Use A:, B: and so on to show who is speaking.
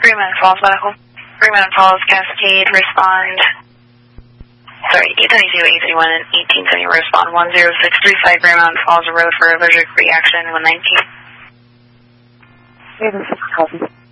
A: Green Mountain Falls Medical. Green Mountain Falls, Cascade, respond. Sorry, 822, 831, and 1870, respond 10635 Green Mountain Falls Road for allergic reaction 119.
B: Okay, this is Calvin.